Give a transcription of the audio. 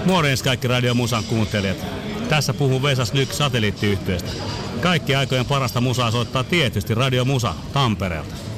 Morjens kaikki Radio Musan kuuntelijat. Tässä puhuu Vesa Slyk satelliittiyhtyeestä. Kaikki aikojen parasta musaa soittaa tietysti Radio Musa Tampereelta.